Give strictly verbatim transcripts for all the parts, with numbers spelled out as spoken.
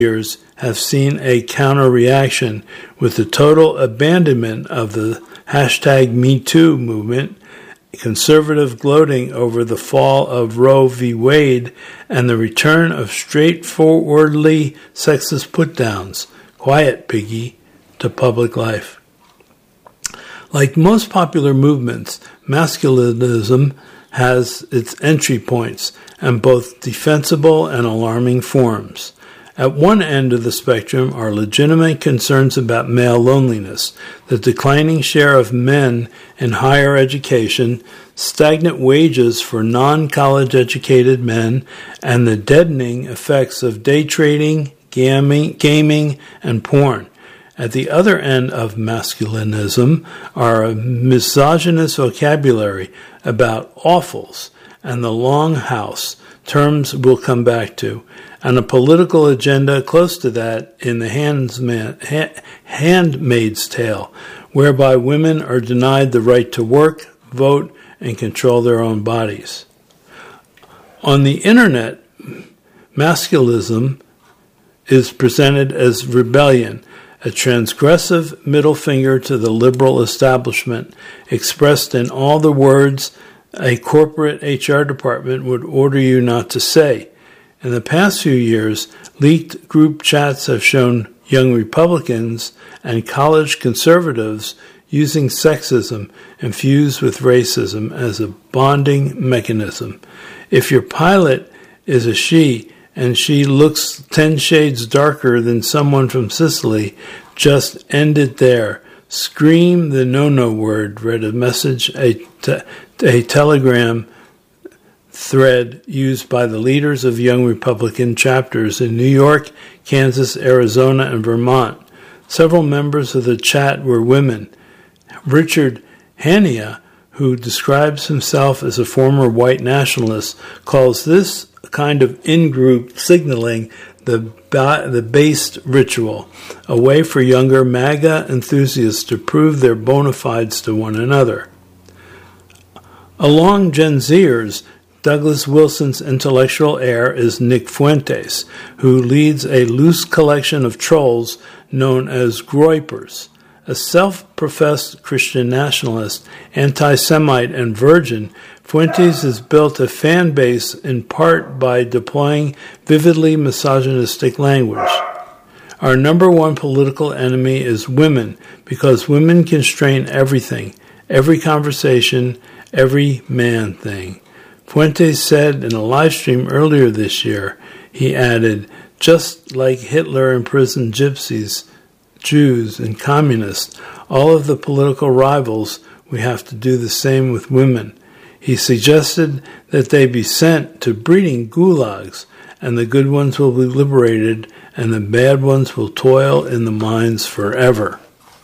years have seen a counter-reaction with the total abandonment of the hashtag Me Too movement, conservative gloating over the fall of Roe v. Wade, and the return of straightforwardly sexist put-downs, quiet piggy, to public life. Like most popular movements, masculinism has its entry points and both defensible and alarming forms. At one end of the spectrum are legitimate concerns about male loneliness, the declining share of men in higher education, stagnant wages for non-college educated men, and the deadening effects of day trading, gaming, gaming, and porn. At the other end of masculinism are a misogynist vocabulary about offals and the long house, terms we'll come back to, and a political agenda close to that in the handsman, ha, Handmaid's Tale, whereby women are denied the right to work, vote, and control their own bodies. On the internet, masculinism is presented as rebellion, a transgressive middle finger to the liberal establishment, expressed in all the words a corporate H R department would order you not to say. In the past few years, leaked group chats have shown young Republicans and college conservatives using sexism infused with racism as a bonding mechanism. If your pilot is a she, and she looks ten shades darker than someone from Sicily, just end it there. Scream the no-no word, read a message, a, te- a telegram thread used by the leaders of young Republican chapters in New York, Kansas, Arizona, and Vermont. Several members of the chat were women. Richard Hanania, who describes himself as a former white nationalist, calls this kind of in-group signaling the ba- the based ritual, a way for younger MAGA enthusiasts to prove their bona fides to one another. Along Gen Zers, Douglas Wilson's intellectual heir is Nick Fuentes, who leads a loose collection of trolls known as Groypers. A self-professed Christian nationalist, anti-Semite, and virgin, Fuentes has built a fan base in part by deploying vividly misogynistic language. Our number one political enemy is women, because women constrain everything, every conversation, every man thing. Fuentes said in a live stream earlier this year, he added, just like Hitler imprisoned gypsies, Jews, and communists, all of the political rivals, we have to do the same with women. He suggested that they be sent to breeding gulags, and the good ones will be liberated, and the bad ones will toil in the mines forever.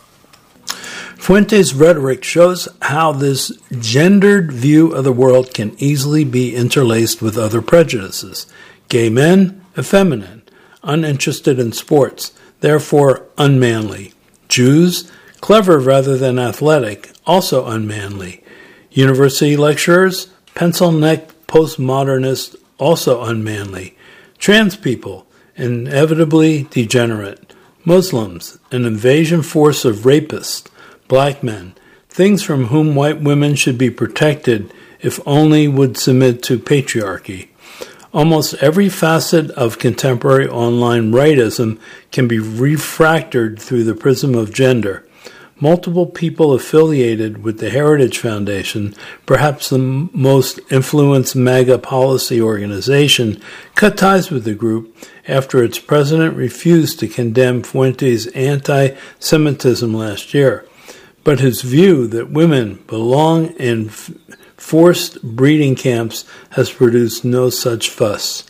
Fuentes' rhetoric shows how this gendered view of the world can easily be interlaced with other prejudices. Gay men, effeminate, uninterested in sports, therefore unmanly. Jews, clever rather than athletic, also unmanly. University lecturers, pencil-neck postmodernists, also unmanly. Trans people, inevitably degenerate. Muslims, an invasion force of rapists. Black men, things from whom white women should be protected if only would submit to patriarchy. Almost every facet of contemporary online rightism can be refractored through the prism of gender. Multiple people affiliated with the Heritage Foundation, perhaps the most influenced MAGA policy organization, cut ties with the group after its president refused to condemn Fuentes' anti-Semitism last year. But his view that women belong in f- forced breeding camps has produced no such fuss.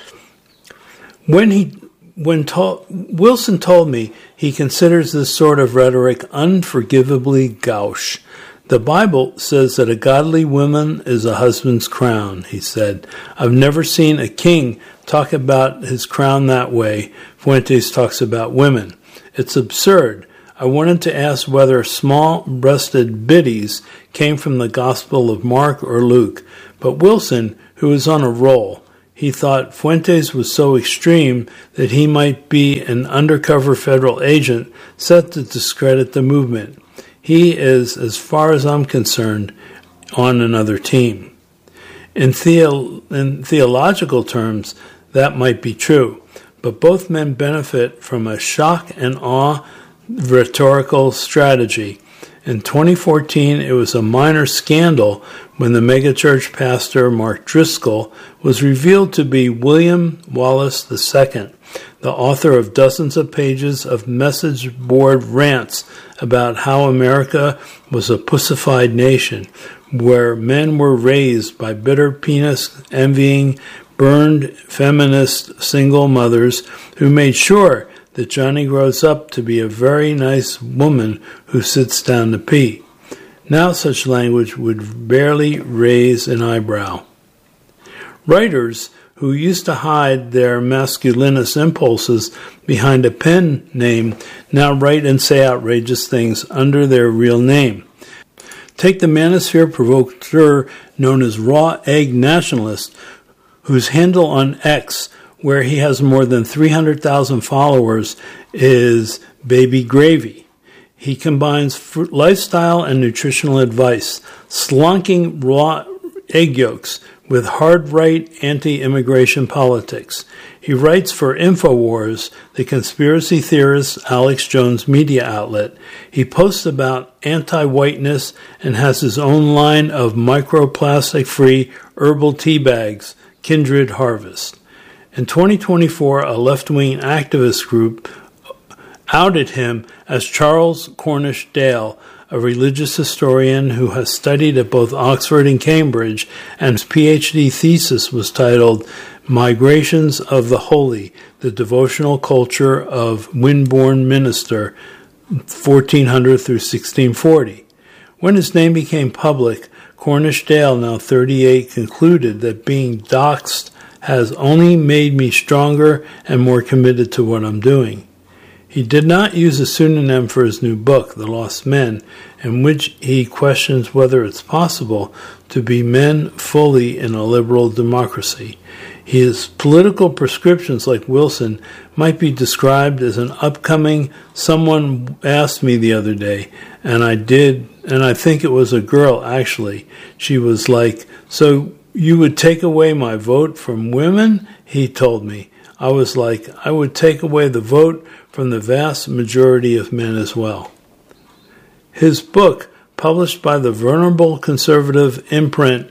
When he, when to- Wilson told me he considers this sort of rhetoric unforgivably gauche. The Bible says that a godly woman is a husband's crown, he said. I've never seen a king talk about his crown that way. Fuentes talks about women. It's absurd. I wanted to ask whether small-breasted biddies came from the Gospel of Mark or Luke, but Wilson, who is on a roll, He thought Fuentes was so extreme that he might be an undercover federal agent set to discredit the movement. He is, as far as I'm concerned, on another team. In, theo- in theological terms, that might be true, but both men benefit from a shock and awe rhetorical strategy. In twenty fourteen, it was a minor scandal when the megachurch pastor Mark Driscoll was revealed to be William Wallace the Second, the author of dozens of pages of message board rants about how America was a pussified nation, where men were raised by bitter penis-envying, burned feminist single mothers who made sure that Johnny grows up to be a very nice woman who sits down to pee. Now such language would barely raise an eyebrow. Writers who used to hide their masculinist impulses behind a pen name now write and say outrageous things under their real name. Take the manosphere provocateur known as Raw Egg Nationalist, whose handle on X, where he has more than three hundred thousand followers, is Baby Gravy. He combines fruit lifestyle and nutritional advice, slunking raw egg yolks with hard-right anti-immigration politics. He writes for InfoWars, the conspiracy theorist Alex Jones media outlet. He posts about anti-whiteness and has his own line of microplastic-free herbal tea bags, Kindred Harvest. In twenty twenty-four, a left-wing activist group outed him as Charles Cornish Dale, a religious historian who has studied at both Oxford and Cambridge, and his PhD thesis was titled Migrations of the Holy, the Devotional Culture of Wimborne Minster, fourteen hundred through sixteen forty. When his name became public, Cornish Dale, now thirty-eight, concluded that being doxxed has only made me stronger and more committed to what I'm doing. He did not use a pseudonym for his new book, The Lost Men, in which he questions whether it's possible to be men fully in a liberal democracy. His political prescriptions, like Wilson, might be described as an upcoming, someone asked me the other day, and I did, and I think it was a girl actually. She was like, so you would take away my vote from women? He told me. I was like, I would take away the vote from the vast majority of men as well. His book, published by the venerable conservative imprint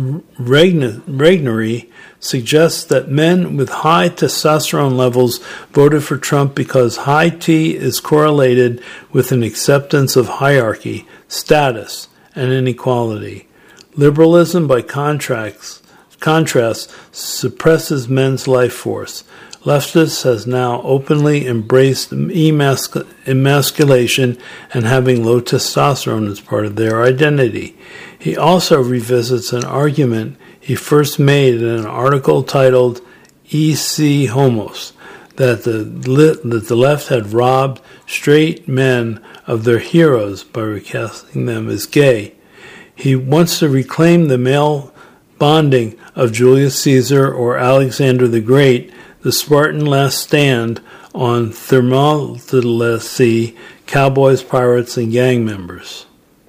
Regnery, suggests that men with high testosterone levels voted for Trump because high T is correlated with an acceptance of hierarchy, status, and inequality. Liberalism, by contrast, contrast, suppresses men's life force. Leftists has now openly embraced emasc- emasculation and having low testosterone as part of their identity. He also revisits an argument he first made in an article titled E C Homos, that the, that the left had robbed straight men of their heroes by recasting them as gay. He wants to reclaim the male bonding of Julius Caesar or Alexander the Great, the Spartan last stand on Thermopylae, cowboys, pirates, and gang members.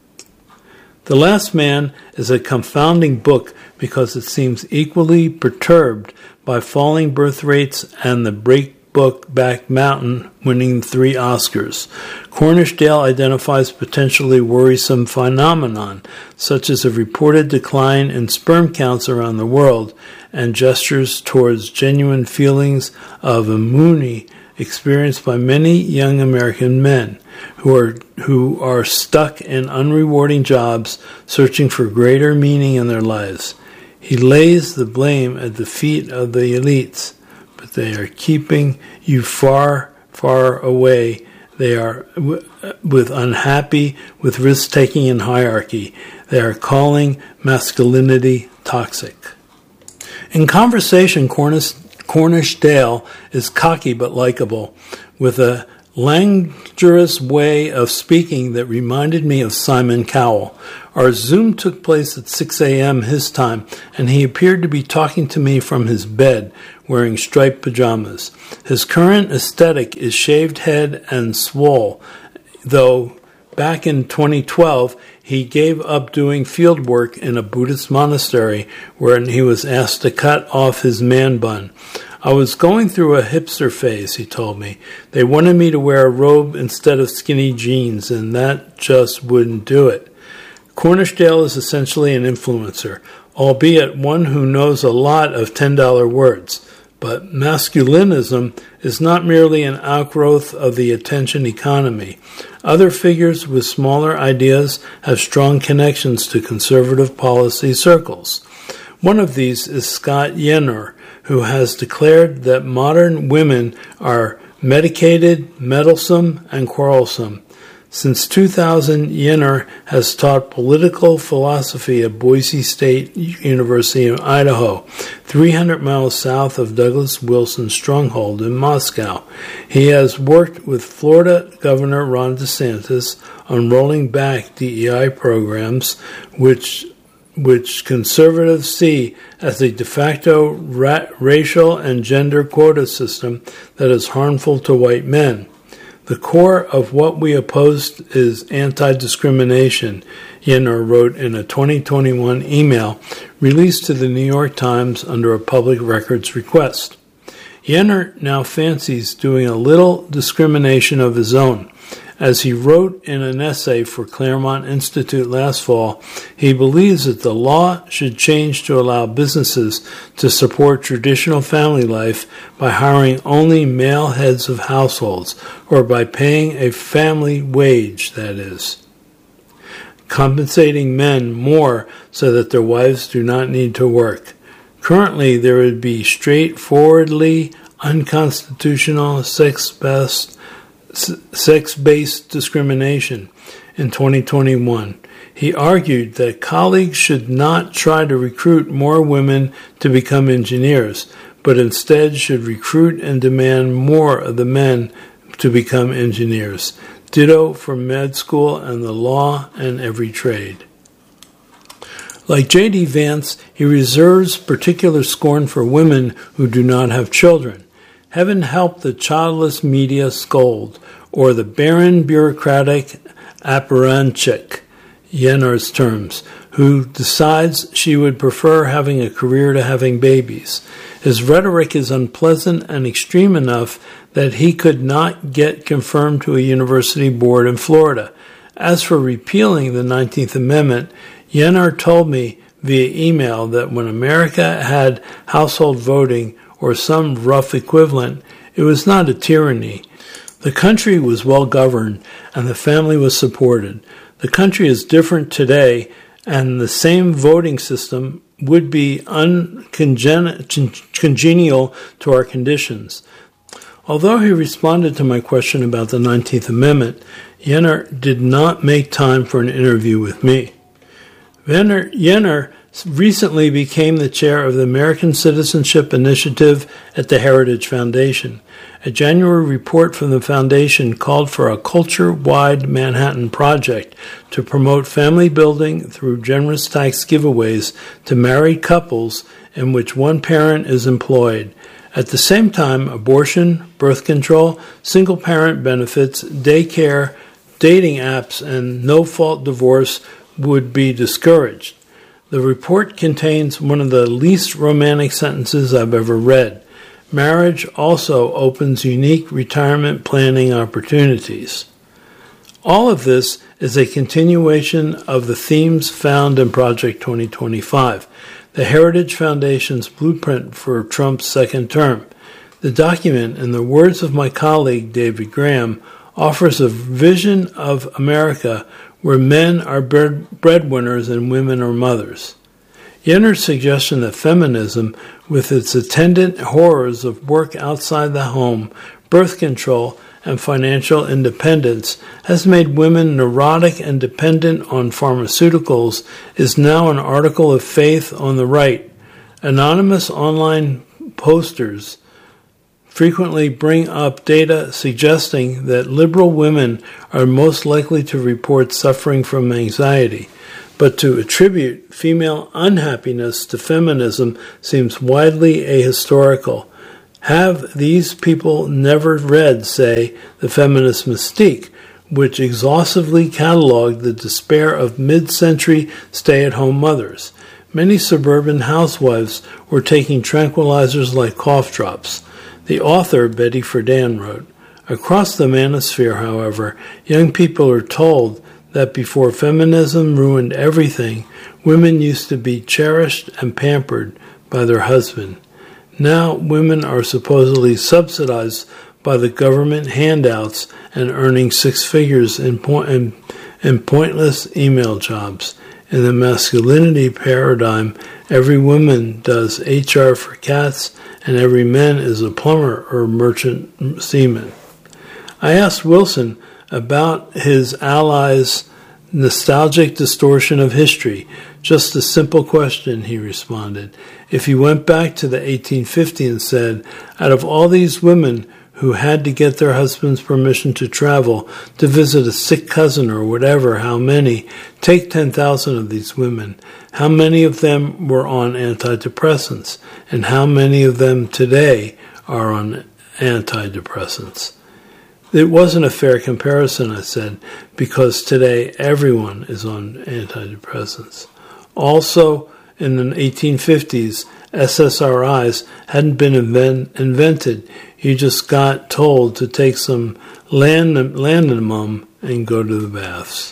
The Last Man is a confounding book because it seems equally perturbed by falling birth rates and the Breakbook Mountain winning three Oscars. Cornish Dale identifies potentially worrisome phenomenon, such as a reported decline in sperm counts around the world, and gestures towards genuine feelings of immunity experienced by many young American men who are who are stuck in unrewarding jobs searching for greater meaning in their lives. He lays the blame at the feet of the elites, but they are keeping you far, far away. They are w- with unhappy with risk-taking and hierarchy. They are calling masculinity toxic. In conversation, Cornish, Cornish Dale is cocky but likable, with a languorous way of speaking that reminded me of Simon Cowell. Our Zoom took place at six a.m. his time, and he appeared to be talking to me from his bed, wearing striped pajamas. His current aesthetic is shaved head and swole, though back in twenty twelve, he gave up doing field work in a Buddhist monastery where he was asked to cut off his man bun. I was going through a hipster phase, he told me. They wanted me to wear a robe instead of skinny jeans, and that just wouldn't do it. Cornishdale is essentially an influencer, albeit one who knows a lot of ten dollar words. But masculinism is not merely an outgrowth of the attention economy. Other figures with smaller ideas have strong connections to conservative policy circles. One of these is Scott Yenor, who has declared that modern women are medicated, meddlesome, and quarrelsome. Since two thousand, Yenor has taught political philosophy at Boise State University in Idaho, three hundred miles south of Douglas Wilson's stronghold in Moscow. He has worked with Florida Governor Ron DeSantis on rolling back D E I programs, which which conservatives see as a de facto ra- racial and gender quota system that is harmful to white men. The core of what we oppose is anti-discrimination, Yenor wrote in a twenty twenty-one email released to the New York Times under a public records request. Yenor now fancies doing a little discrimination of his own. As he wrote in an essay for Claremont Institute last fall, he believes that the law should change to allow businesses to support traditional family life by hiring only male heads of households, or by paying a family wage, that is, compensating men more so that their wives do not need to work. Currently, there would be straightforwardly unconstitutional sex-based sex-based discrimination in twenty twenty-one. He argued that colleagues should not try to recruit more women to become engineers, but instead should recruit and demand more of the men to become engineers. Ditto for med school and the law and every trade. Like J D Vance, he reserves particular scorn for women who do not have children. Heaven help the childless media scold, or the barren bureaucratic apparatchik, Yenor's terms, who decides she would prefer having a career to having babies. His rhetoric is unpleasant and extreme enough that he could not get confirmed to a university board in Florida. As for repealing the nineteenth Amendment, Yenor told me via email that when America had household voting, or some rough equivalent, it was not a tyranny. The country was well governed, and the family was supported. The country is different today, and the same voting system would be uncongenial to our conditions. Although he responded to my question about the nineteenth Amendment, Yenor did not make time for an interview with me. Yenor, Yenor recently became the chair of the American Citizenship Initiative at the Heritage Foundation. A January report from the foundation called for a culture-wide Manhattan project to promote family building through generous tax giveaways to married couples in which one parent is employed. At the same time, abortion, birth control, single-parent benefits, daycare, dating apps, and no-fault divorce would be discouraged. The report contains one of the least romantic sentences I've ever read. Marriage also opens unique retirement planning opportunities. All of this is a continuation of the themes found in Project twenty twenty-five, the Heritage Foundation's blueprint for Trump's second term. The document, in the words of my colleague David Graham, offers a vision of America where men are breadwinners and women are mothers. Yenor's suggestion that feminism, with its attendant horrors of work outside the home, birth control, and financial independence, has made women neurotic and dependent on pharmaceuticals, is now an article of faith on the right. Anonymous online posters frequently bring up data suggesting that liberal women are most likely to report suffering from anxiety, but to attribute female unhappiness to feminism seems widely ahistorical. Have these people never read, say, The Feminist Mystique, which exhaustively cataloged the despair of mid-century stay-at-home mothers? Many suburban housewives were taking tranquilizers like cough drops. The author, Betty Friedan, wrote, "Across the manosphere, however, young people are told that before feminism ruined everything, women used to be cherished and pampered by their husband. Now women are supposedly subsidized by the government handouts and earning six figures in, point, in, in pointless email jobs. In the masculinity paradigm, every woman does H R for cats, and every man is a plumber or merchant seaman." I asked Wilson about his allies' nostalgic distortion of history. "Just a simple question," he responded. "If you went back to the eighteen fifties and said, out of all these women who had to get their husband's permission to travel, to visit a sick cousin or whatever, how many, take ten thousand of these women, how many of them were on antidepressants, and how many of them today are on antidepressants?" It wasn't a fair comparison, I said, because today everyone is on antidepressants. Also, in the eighteen fifties, S S R Is hadn't been invent- invented. You just got told to take some land- Landamum and go to the baths.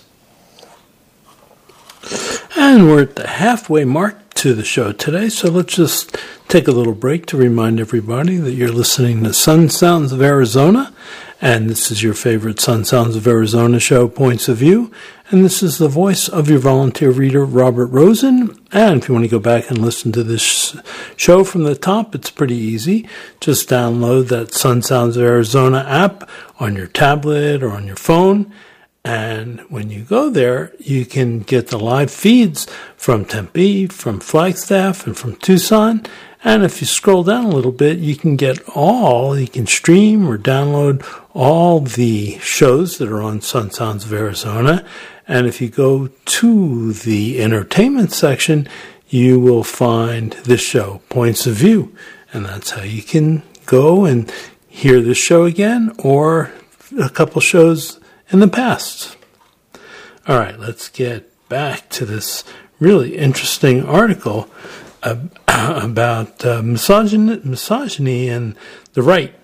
And we're at the halfway mark to the show today, so let's just take a little break to remind everybody that you're listening to Sun Sounds of Arizona, and this is your favorite Sun Sounds of Arizona show, Points of View, and this is the voice of your volunteer reader, Robert Rosen. And if you want to go back and listen to this show from the top, it's pretty easy. Just download that Sun Sounds of Arizona app on your tablet or on your phone, and when you go there, you can get the live feeds from Tempe, from Flagstaff, and from Tucson. And if you scroll down a little bit, you can get all, you can stream or download all the shows that are on Sun Sounds of Arizona. And if you go to the entertainment section, you will find this show, Points of View. And that's how you can go and hear this show again or a couple shows in the past. All right, let's get back to this really interesting article uh, about uh, misogyny, misogyny and the right.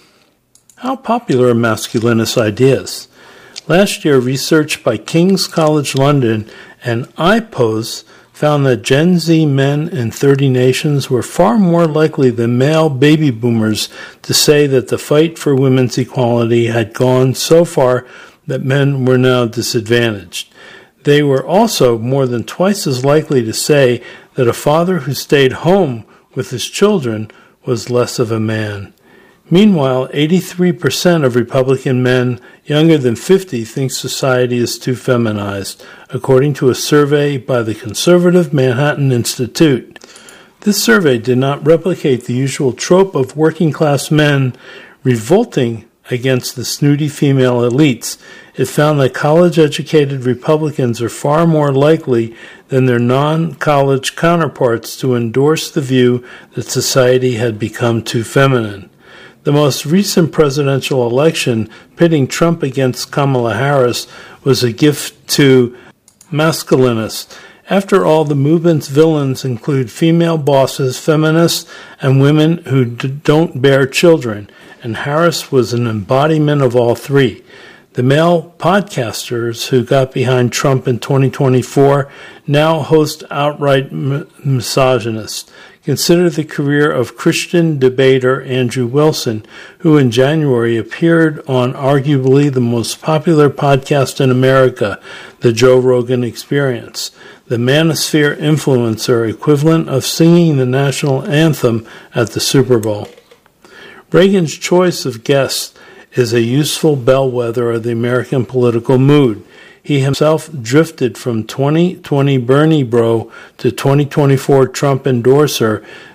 How popular are masculinist ideas? Last year, research by King's College London and I P O S found that Gen Z men in thirty nations were far more likely than male baby boomers to say that the fight for women's equality had gone so far that men were now disadvantaged. They were also more than twice as likely to say that a father who stayed home with his children was less of a man. Meanwhile, eighty-three percent of Republican men younger than fifty think society is too feminized, according to a survey by the conservative Manhattan Institute. This survey did not replicate the usual trope of working-class men revolting against the snooty female elites. It found that college-educated Republicans are far more likely than their non-college counterparts to endorse the view that society had become too feminine. The most recent presidential election, pitting Trump against Kamala Harris, was a gift to masculinists. After all, the movement's villains include female bosses, feminists, and women who d- don't bear children, and Harris was an embodiment of all three. The male podcasters who got behind Trump in twenty twenty-four now host outright m- misogynists. Consider the career of Christian debater Andrew Wilson, who in January appeared on arguably the most popular podcast in America, The Joe Rogan Experience, the manosphere influencer equivalent of singing the national anthem at the Super Bowl. Reagan's choice of guests is a useful bellwether of the American political mood. He himself drifted from twenty twenty Bernie bro to twenty twenty-four Trump endorser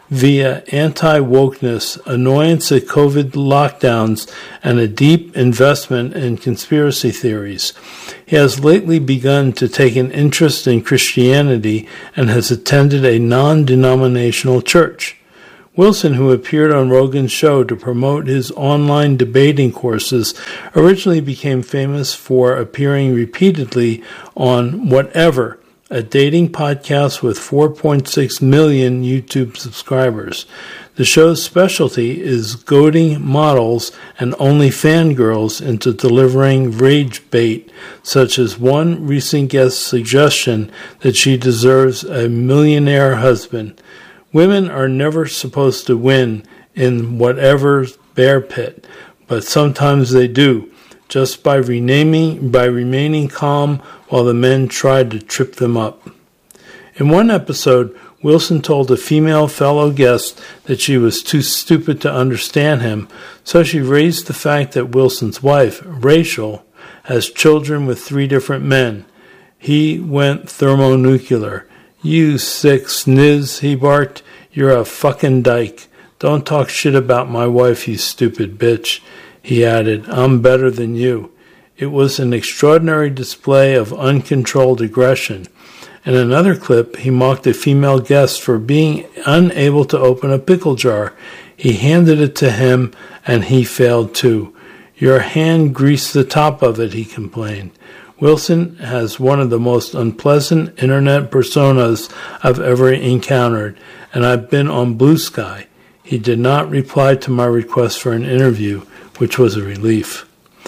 via anti-wokeness, annoyance at COVID lockdowns, and a deep investment in conspiracy theories. He has lately begun to take an interest in Christianity and has attended a non-denominational church. Wilson, who appeared on Rogan's show to promote his online debating courses, originally became famous for appearing repeatedly on Whatever, a dating podcast with four point six million YouTube subscribers. The show's specialty is goading models and only fangirls into delivering rage bait, such as one recent guest's suggestion that she deserves a millionaire husband. Women are never supposed to win in Whatever's bear pit, but sometimes they do, just by renaming, by remaining calm while the men tried to trip them up. In one episode, Wilson told a female fellow guest that she was too stupid to understand him, so she raised the fact that Wilson's wife, Rachel, has children with three different men. He went thermonuclear. "You sick sniz," he barked. "You're a fucking dyke. Don't talk shit about my wife, you stupid bitch." He added, "I'm better than you." It was an extraordinary display of uncontrolled aggression. In another clip, he mocked a female guest for being unable to open a pickle jar. He handed it to him, and he failed too. "Your hand greased the top of it," he complained. Wilson has one of the most unpleasant internet personas I've ever encountered, and I've been on Blue Sky. He did not reply to my request for an interview, which was a relief.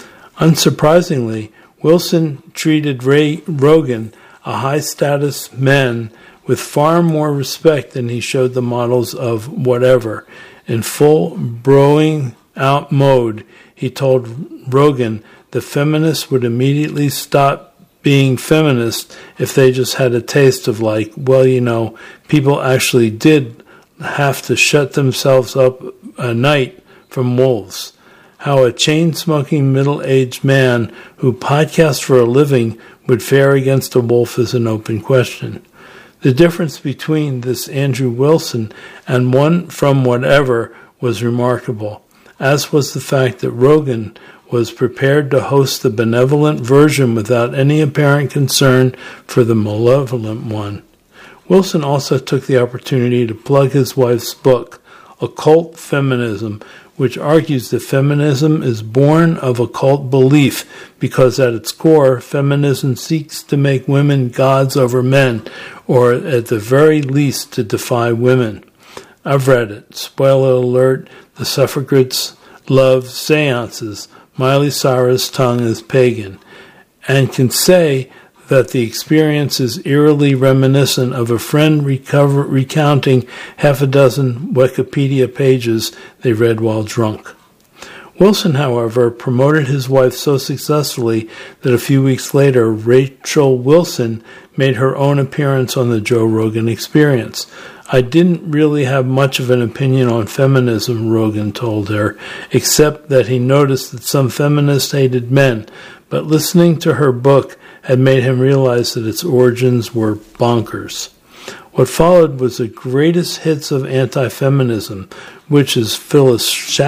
Unsurprisingly, Wilson treated Ray Rogan, a high-status man, with far more respect than he showed the models of Whatever. In full broing out mode, he told Rogan the feminists would immediately stop being feminist if they just had a taste of, like, well, you know, people actually did have to shut themselves up at night from wolves. How a chain-smoking middle-aged man who podcasts for a living would fare against a wolf is an open question. The difference between this Andrew Wilson and one from Whatever was remarkable, as was the fact that Rogan was prepared to host the benevolent version without any apparent concern for the malevolent one. Wilson also took the opportunity to plug his wife's book, Occult Feminism, which argues that feminism is born of occult belief because at its core, feminism seeks to make women gods over men, or at the very least to defy women. I've read it. Spoiler alert, the suffragettes love seances. Miley Cyrus' tongue is pagan, and can say that the experience is eerily reminiscent of a friend recover, recounting half a dozen Wikipedia pages they read while drunk. Wilson, however, promoted his wife so successfully that a few weeks later, Rachel Wilson made her own appearance on the Joe Rogan Experience. "I didn't really have much of an opinion on feminism," Rogan told her, except that he noticed that some feminists hated men, but listening to her book had made him realize that its origins were bonkers. What followed was the greatest hits of anti-feminism, which, as Phyllis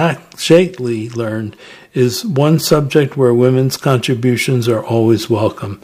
Shatley learned, is one subject where women's contributions are always welcome.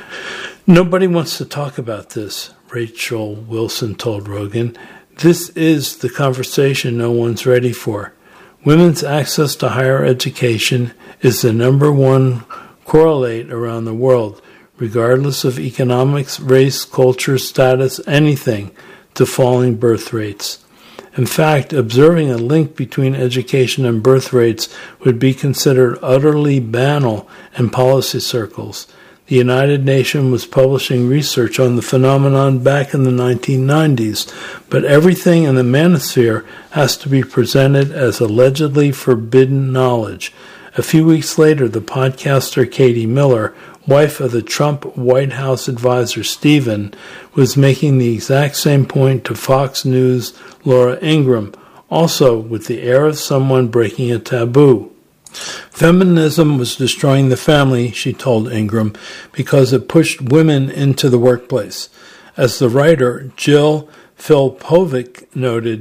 "Nobody wants to talk about this," Rachel Wilson told Rogan. "This is the conversation no one's ready for. Women's access to higher education is the number one correlate around the world, regardless of economics, race, culture, status, anything, to falling birth rates. In fact, observing a link between education and birth rates would be considered utterly banal in policy circles. The United Nations was publishing research on the phenomenon back in the nineteen nineties, but everything in the manosphere has to be presented as allegedly forbidden knowledge. A few weeks later, the podcaster Katie Miller, wife of the Trump White House advisor Stephen, was making the exact same point to Fox News' Laura Ingraham, also with the air of someone breaking a taboo. Feminism was destroying the family, she told Ingraham, because it pushed women into the workplace. As the writer Jill Filipovic noted,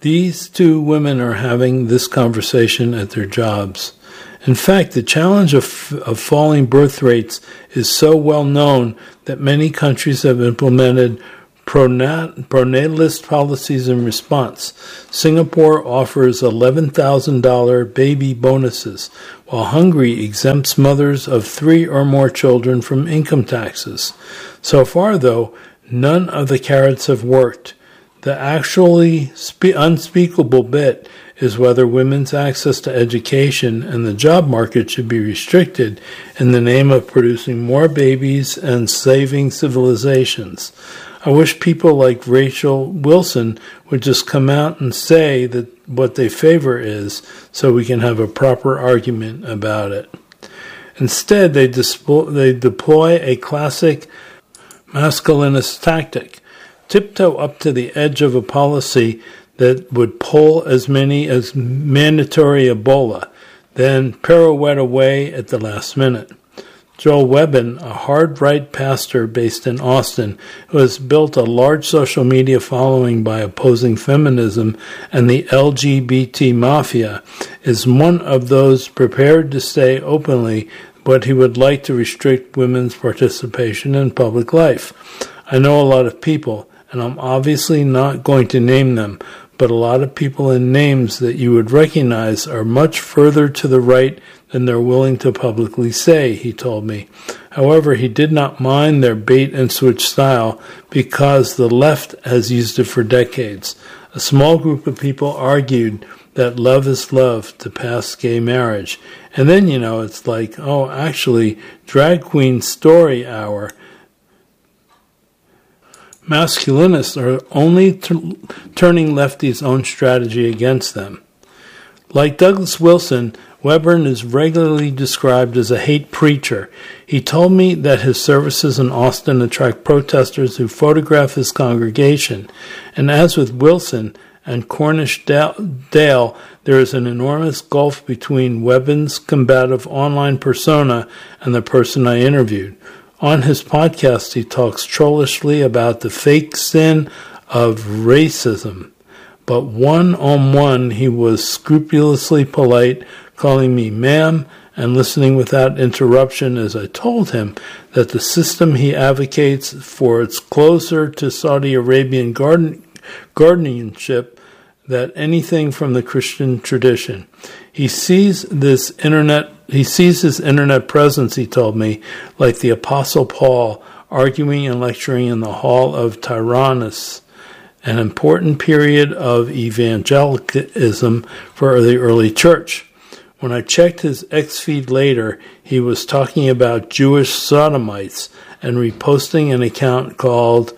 These two women are having this conversation at their jobs. In fact, the challenge of, of falling birth rates is so well known that many countries have implemented pronat- pronatalist policies in response. Singapore offers eleven thousand dollars baby bonuses, while Hungary exempts mothers of three or more children from income taxes. So far, though, none of the carrots have worked. The actually spe- unspeakable bit is whether women's access to education and the job market should be restricted in the name of producing more babies and saving civilizations. I wish people like Rachel Wilson would just come out and say that what they favor is, so we can have a proper argument about it. Instead, they, dispo- they deploy a classic masculinist tactic. Tiptoe up to the edge of a policy that would pull as many as mandatory Ebola, then pirouette away at the last minute. Joel Webbin, a hard-right pastor based in Austin, who has built a large social media following by opposing feminism and the L G B T mafia, is one of those prepared to say openly but he would like to restrict women's participation in public life. I know a lot of people, and I'm obviously not going to name them, but a lot of people in names that you would recognize are much further to the right than they're willing to publicly say, he told me. However, he did not mind their bait-and-switch style because the left has used it for decades. A small group of people argued that love is love to pass gay marriage. And then, you know, it's like, oh, actually, drag queen story hour. Masculinists are only t- turning lefties' own strategy against them. Like Douglas Wilson, Webbin is regularly described as a hate preacher. He told me that his services in Austin attract protesters who photograph his congregation. And as with Wilson and Cornish Dale, there is an enormous gulf between Webbin's combative online persona and the person I interviewed. On his podcast, he talks trollishly about the fake sin of racism. But one-on-one, he was scrupulously polite, calling me ma'am and listening without interruption as I told him that the system he advocates for is closer to Saudi Arabian garden, guardianship than anything from the Christian tradition. He sees this internet, he sees his internet presence, he told me, like the Apostle Paul arguing and lecturing in the Hall of Tyrannus, an important period of evangelicalism for the early church. When I checked his X feed later, he was talking about Jewish sodomites and reposting an account called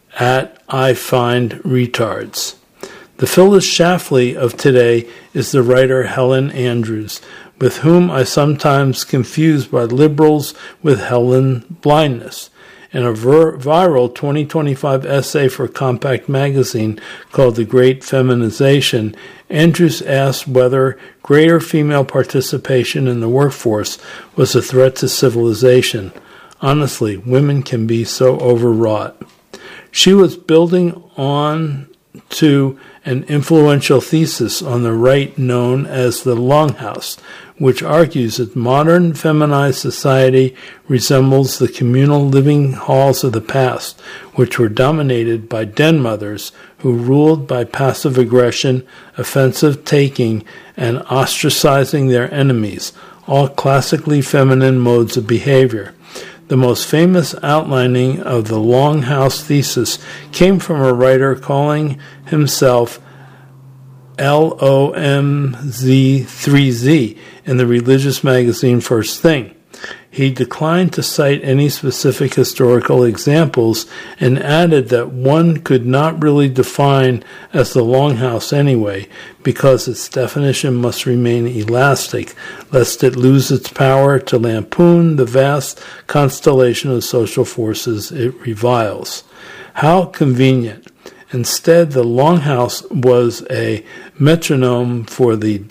at I Find Retards. The Phyllis Schlafly of today is the writer Helen Andrews, with whom I sometimes confuse by liberals with Helen blindness. In a vir- viral twenty twenty-five essay for Compact Magazine called The Great Feminization, Andrews asked whether greater female participation in the workforce was a threat to civilization. Honestly, women can be so overwrought. She was building on to an influential thesis on the right known as the Longhouse, which argues that modern feminized society resembles the communal living halls of the past, which were dominated by den mothers who ruled by passive aggression, offensive taking, and ostracizing their enemies, all classically feminine modes of behavior. The most famous outlining of the Longhouse thesis came from a writer calling himself L O M Z three Z in the religious magazine First Thing. He declined to cite any specific historical examples and added that one could not really define as the Longhouse anyway, because its definition must remain elastic, lest it lose its power to lampoon the vast constellation of social forces it reviles. How convenient. Instead, the Longhouse was a metronome for the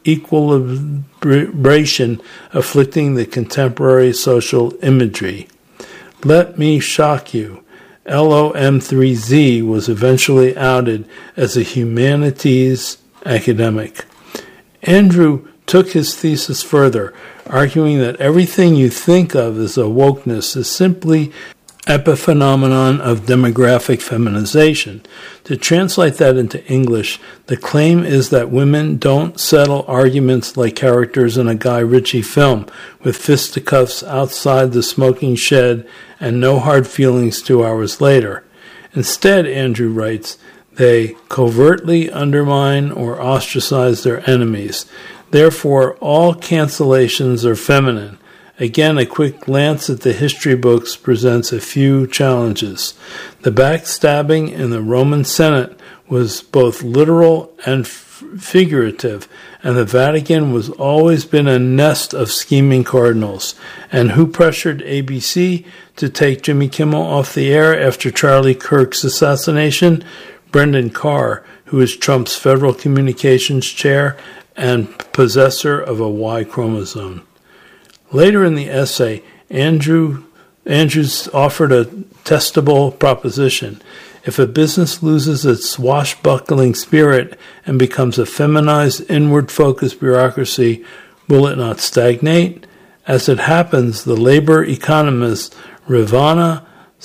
disequilibration afflicting the contemporary social imagery. Let me shock you. L O M three Z was eventually outed as a humanities academic. Andrew took his thesis further, arguing that everything you think of as a wokeness is simply epiphenomenon of demographic feminization. To translate that into English, the claim is that women don't settle arguments like characters in a Guy Ritchie film, with fisticuffs outside the smoking shed and no hard feelings two hours later. Instead, Andrew writes, they covertly undermine or ostracize their enemies. Therefore, all cancellations are feminine. Again, a quick glance at the history books presents a few challenges. The backstabbing in the Roman Senate was both literal and f- figurative, and the Vatican was always been a nest of scheming cardinals. And who pressured A B C to take Jimmy Kimmel off the air after Charlie Kirk's assassination? Brendan Carr, who is Trump's federal communications chair and possessor of a Y chromosome. Later in the essay, Andrew Andrews offered a testable proposition. If a business loses its swashbuckling spirit and becomes a feminized, inward-focused bureaucracy, will it not stagnate? As it happens, the labor economist Ravana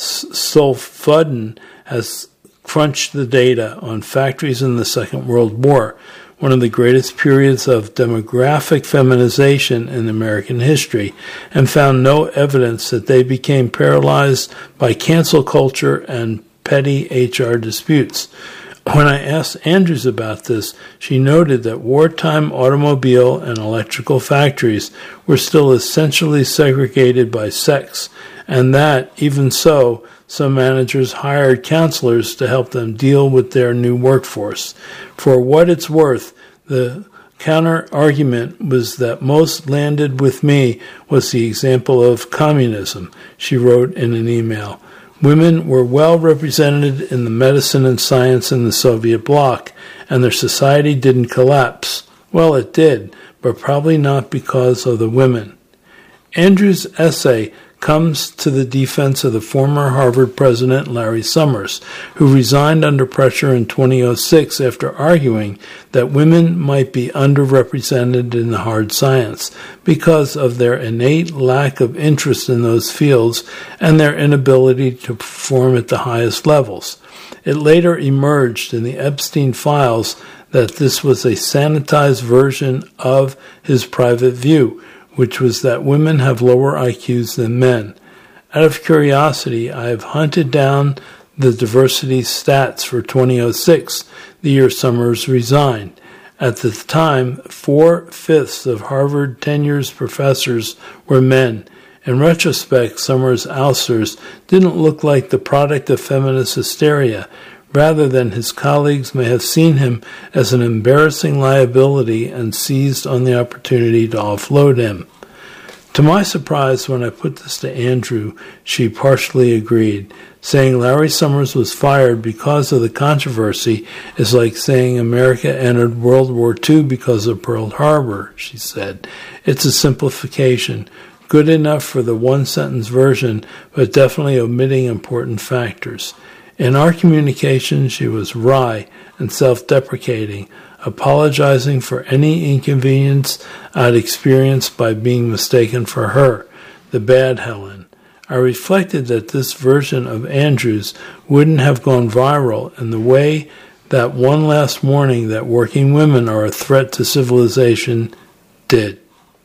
Sofaddin has crunched the data on factories in the Second World War, one of the greatest periods of demographic feminization in American history, and found no evidence that they became paralyzed by cancel culture and petty H R disputes. When I asked Andrews about this, she noted that wartime automobile and electrical factories were still essentially segregated by sex, and that, even so, some managers hired counselors to help them deal with their new workforce. For what it's worth, the counter-argument was that most landed with me was the example of communism, she wrote in an email. Women were well represented in the medicine and science in the Soviet bloc, and their society didn't collapse. Well, it did, but probably not because of the women. Andrews' essay comes to the defense of the former Harvard president Larry Summers, who resigned under pressure in two thousand six after arguing that women might be underrepresented in the hard science because of their innate lack of interest in those fields and their inability to perform at the highest levels. It later emerged in the Epstein files that this was a sanitized version of his private view, which was that women have lower I Qs than men. Out of curiosity, I have hunted down the diversity stats for two thousand six, the year Summers resigned. At the time, four-fifths of Harvard tenured professors were men. In retrospect, Summers' ousters didn't look like the product of feminist hysteria, rather than his colleagues may have seen him as an embarrassing liability and seized on the opportunity to offload him. To my surprise, when I put this to Andrew, she partially agreed, saying Larry Summers was fired because of the controversy is like saying America entered World War Two because of Pearl Harbor, she said. It's a simplification, good enough for the one-sentence version, but definitely omitting important factors. In our communication, she was wry and self-deprecating, apologizing for any inconvenience I'd experienced by being mistaken for her, the bad Helen. I reflected that this version of Andrews wouldn't have gone viral in the way that One Last Warning That Working Women Are a Threat to Civilization did.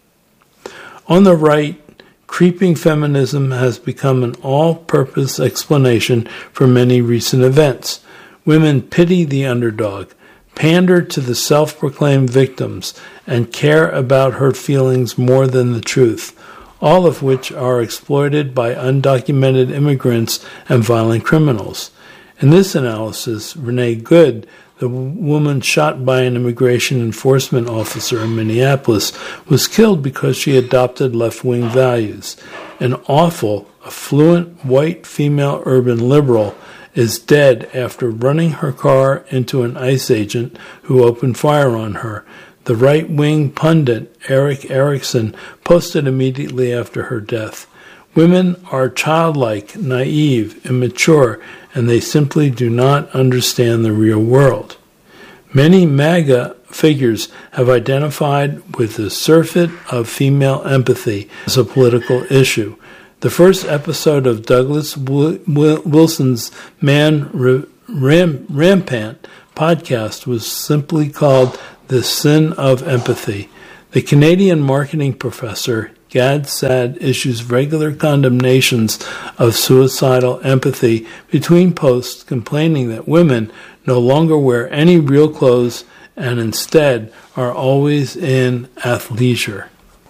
On the right, creeping feminism has become an all-purpose explanation for many recent events. Women pity the underdog, pander to the self-proclaimed victims, and care about her feelings more than the truth, all of which are exploited by undocumented immigrants and violent criminals. In this analysis, Renee Good, the woman shot by an immigration enforcement officer in Minneapolis, was killed because she adopted left-wing values. An awful, affluent, white female urban liberal is dead after running her car into an ICE agent who opened fire on her. The right-wing pundit, Eric Erickson, posted immediately after her death. Women are childlike, naive, immature, and they simply do not understand the real world. Many MAGA figures have identified with the surfeit of female empathy as a political issue. The first episode of Douglas Wilson's Man Ram- Rampant podcast was simply called The Sin of Empathy. The Canadian marketing professor Gad Saad issues regular condemnations of suicidal empathy between posts, complaining that women no longer wear any real clothes and instead are always in athleisure.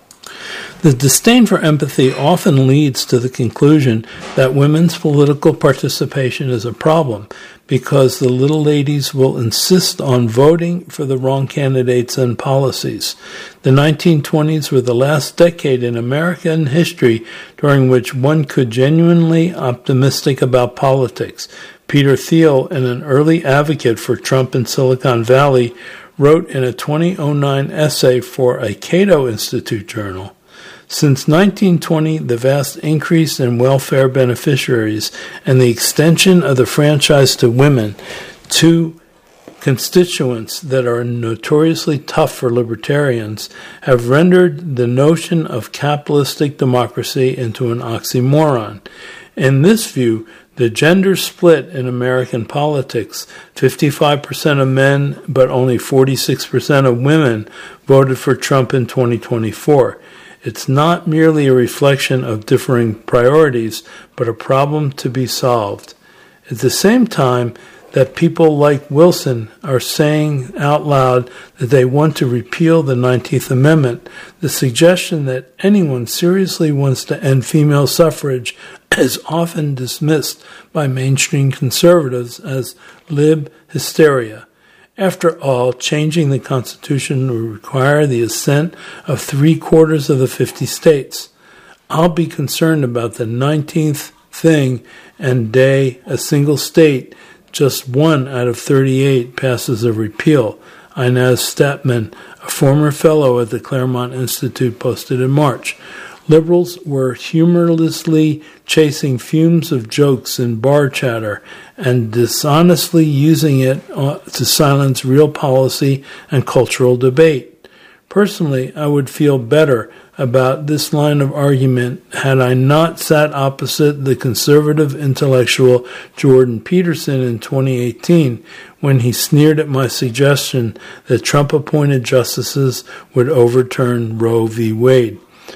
The disdain for empathy often leads to the conclusion that women's political participation is a problem because the little ladies will insist on voting for the wrong candidates and policies. The nineteen twenties were the last decade in American history during which one could genuinely optimistic about politics. Peter Thiel, an early advocate for Trump in Silicon Valley, wrote in a twenty oh nine essay for a Cato Institute journal, "Since nineteen twenty, the vast increase in welfare beneficiaries and the extension of the franchise to women, two constituents that are notoriously tough for libertarians, have rendered the notion of capitalistic democracy into an oxymoron. In this view, the gender split in American politics, fifty-five percent of men but only forty-six percent of women voted for Trump in twenty twenty-four. It's not merely a reflection of differing priorities, but a problem to be solved. At the same time that people like Wilson are saying out loud that they want to repeal the nineteenth Amendment, the suggestion that anyone seriously wants to end female suffrage is often dismissed by mainstream conservatives as lib hysteria. After all, changing the Constitution would require the assent of three-quarters of the fifty states. I'll be concerned about the nineteenth thing and day a single state, just one out of thirty-eight, passes a repeal, Inez Statman, a former fellow at the Claremont Institute, posted in March. Liberals were humorlessly chasing fumes of jokes and bar chatter and dishonestly using it to silence real policy and cultural debate. Personally, I would feel better about this line of argument had I not sat opposite the conservative intellectual Jordan Peterson in twenty eighteen when he sneered at my suggestion that Trump-appointed justices would overturn Roe v. Wade.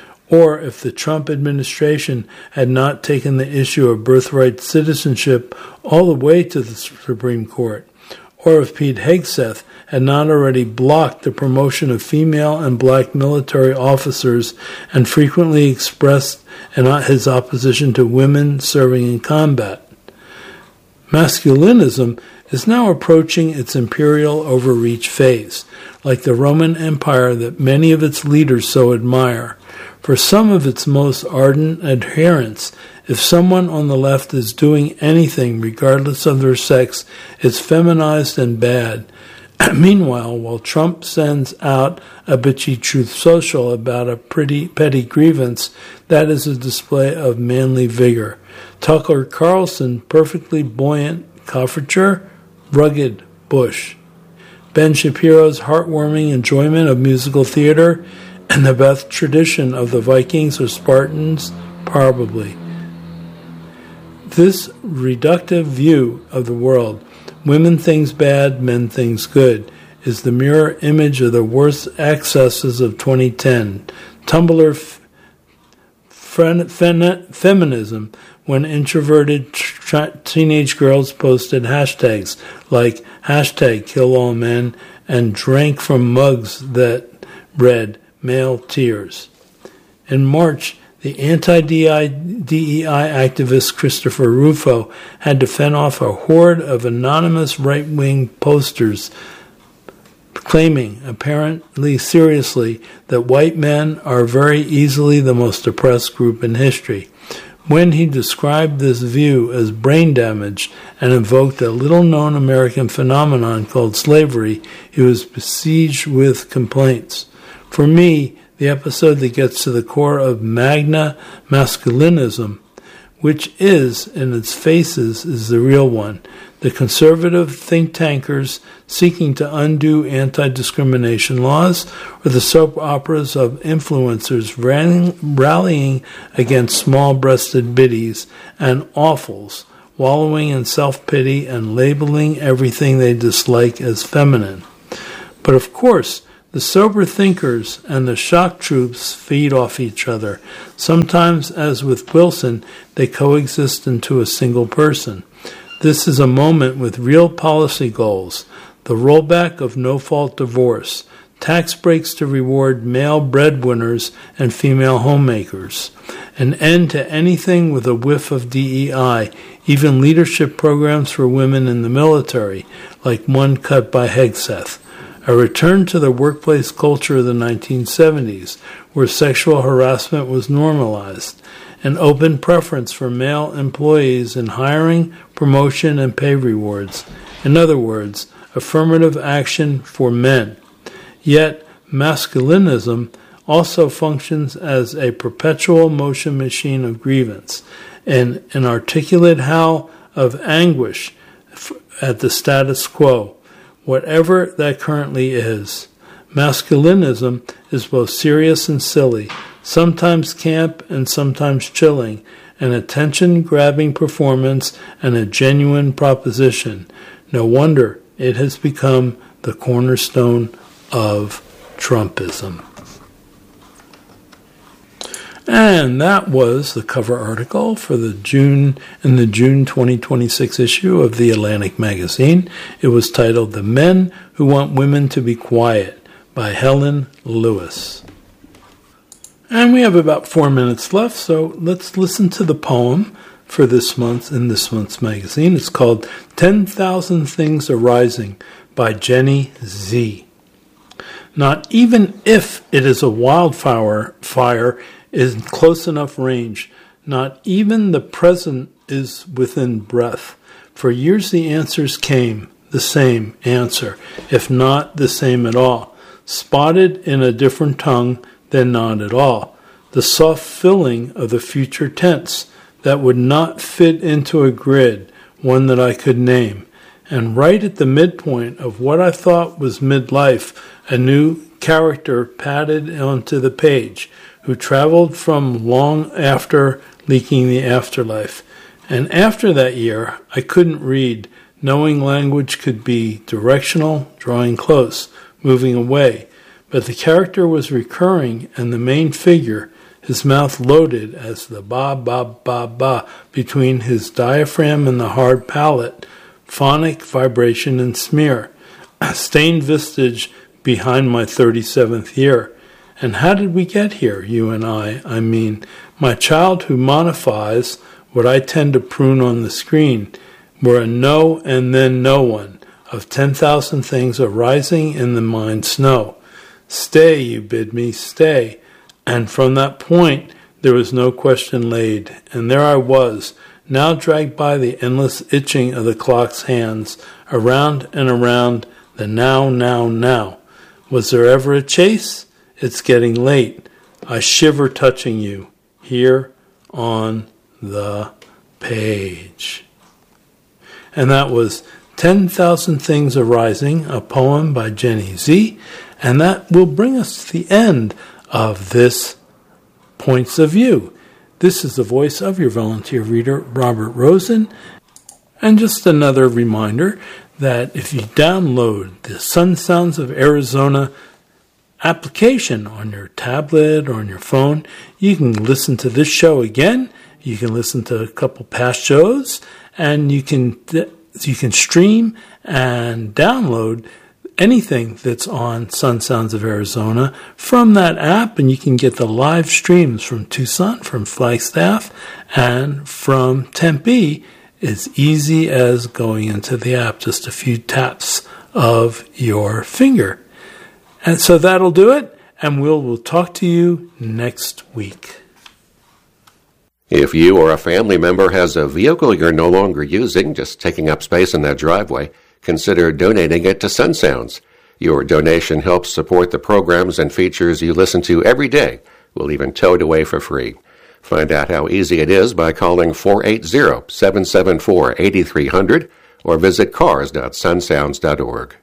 Or if the Trump administration had not taken the issue of birthright citizenship all the way to the Supreme Court. Or if Pete Hegseth had not already blocked the promotion of female and black military officers and frequently expressed his opposition to women serving in combat. Masculinism is now approaching its imperial overreach phase, like the Roman Empire that many of its leaders so admire. For some of its most ardent adherents, if someone on the left is doing anything, regardless of their sex, it's feminized and bad. Meanwhile, while Trump sends out a bitchy Truth Social about a pretty petty grievance, that is a display of manly vigor. Tucker Carlson, perfectly buoyant coiffure, rugged Bush. Ben Shapiro's heartwarming enjoyment of musical theater, and the Beth tradition of the Vikings or Spartans, probably. This reductive view of the world, women things bad, men things good, is the mirror image of the worst excesses of twenty ten. Tumblr f- fen- fen- feminism, when introverted tra- teenage girls posted hashtags like hashtag kill all men and drank from mugs that read male tears. In March, the anti-D E I activist Christopher Rufo had to fend off a horde of anonymous right-wing posters claiming, apparently seriously, that white men are very easily the most oppressed group in history. When he described this view as brain damage and invoked a little-known American phenomenon called slavery, he was besieged with complaints. For me, the episode that gets to the core of magna masculinism, which is, in its faces, is the real one. The conservative think tankers seeking to undo anti-discrimination laws, or the soap operas of influencers rallying against small-breasted biddies and awfuls, wallowing in self-pity and labeling everything they dislike as feminine. But of course, the sober thinkers and the shock troops feed off each other. Sometimes, as with Wilson, they coexist into a single person. This is a moment with real policy goals: the rollback of no-fault divorce, tax breaks to reward male breadwinners and female homemakers, an end to anything with a whiff of D E I, even leadership programs for women in the military, like one cut by Hegseth. A return to the workplace culture of the nineteen seventies, where sexual harassment was normalized. An open preference for male employees in hiring, promotion, and pay rewards. In other words, affirmative action for men. Yet, masculinism also functions as a perpetual motion machine of grievance, an inarticulate howl of anguish at the status quo, whatever that currently is. Masculinism is both serious and silly, sometimes camp and sometimes chilling, an attention-grabbing performance and a genuine proposition. No wonder it has become the cornerstone of Trumpism. And that was the cover article for the June in the June twenty twenty-six issue of the Atlantic magazine. It was titled "The Men Who Want Women to Be Quiet" by Helen Lewis. And we have about four minutes left, so let's listen to the poem for this month in this month's magazine. It's called ten thousand Things Arising by Jenny Z. Not even if it is a wildfire fire is in close enough range, not even the present is within breath. For years the answers came, the same answer, if not the same at all, spotted in a different tongue than not at all. The soft filling of the future tense that would not fit into a grid, one that I could name. And right at the midpoint of what I thought was midlife, a new character padded onto the page, who traveled from long after leaking the afterlife. And after that year, I couldn't read, knowing language could be directional, drawing close, moving away. But the character was recurring, and the main figure, his mouth loaded as the ba, ba, ba, ba between his diaphragm and the hard palate, phonic vibration and smear, a stained vestige behind my thirty-seventh year. And how did we get here, you and I? I mean, my child who modifies what I tend to prune on the screen were a no and then no one of ten thousand things arising in the mind snow. Stay, you bid me, stay. And from that point, there was no question laid. And there I was, now dragged by the endless itching of the clock's hands, around and around the now, now, now. Was there ever a chase? It's getting late. I shiver touching you here on the page. And that was ten thousand Things Arising, a poem by Jenny Z. And that will bring us to the end of this Points of View. This is the voice of your volunteer reader, Robert Rosen. And just another reminder that if you download the Sun Sounds of Arizona application on your tablet or on your phone, you can listen to this show again. You can listen to a couple past shows, and you can you can stream and download anything that's on Sun Sounds of Arizona from that app, and you can get the live streams from Tucson, from Flagstaff, and from Tempe as easy as going into the app, just a few taps of your finger. And so that'll do it, and we'll, we'll talk to you next week. If you or a family member has a vehicle you're no longer using, just taking up space in that driveway, consider donating it to Sun Sounds. Your donation helps support the programs and features you listen to every day. We'll even tow it away for free. Find out how easy it is by calling four eight zero, seven seven four, eight three zero zero or visit cars dot sunsounds dot org.